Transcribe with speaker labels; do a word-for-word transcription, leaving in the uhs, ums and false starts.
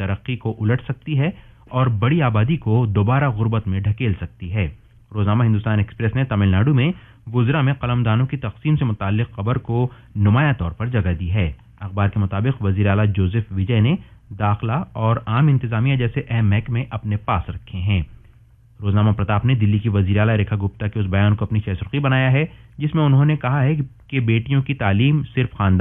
Speaker 1: तरक्की को उलट सकती है और बड़ी आबादी को दोबारा गुर्बत में ढकेल सकती है। रोजनामा हिंदुस्तान एक्सप्रेस ने तमिलनाडु में गुजरा में कलमदानों की तकसीम से मुताल्लिक खबर को नुमाया तौर पर जगह दी है। अखबार के मुताबिक वजीर आला जोसेफ विजय ने दाखिला और आम इंतजामिया जैसे अहम महकमे अपने पास रखे हैं। रोजनामा प्रताप ने दिल्ली की वजीर आला रेखा गुप्ता के उस बयान को अपनी शहसुर्खी बनाया है जिसमें उन्होंने कहा है कि बेटियों की तालीम सिर्फ खानदान